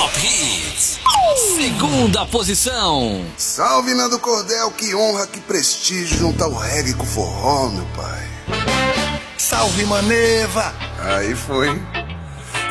Top Hits, segunda posição. Salve Nando Cordel, que honra, que prestígio juntar o reggae com o forró, meu pai. Salve Maneva. Aí foi.